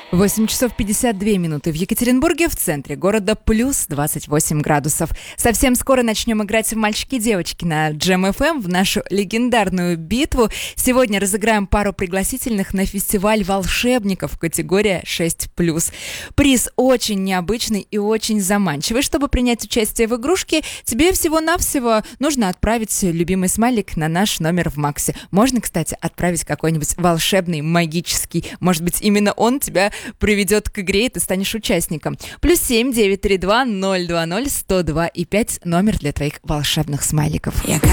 8 часов 52 минуты в Екатеринбурге, в центре города, плюс 28 градусов. Совсем скоро начнем играть в «Мальчики-девочки» на Джем FM в нашу легендарную битву. Сегодня разыграем пару пригласительных на фестиваль волшебников категория 6+. Приз очень необычный и очень заманчивый. Чтобы принять участие в игрушке, тебе всего-навсего нужно отправить любимый смайлик на наш номер в Максе. Можно, кстати, отправить какой-нибудь волшебный, магический. Может быть, именно он тебя приведет к игре, и ты станешь участником. +7 932 020 102 и 5 номер для твоих волшебных смайликов.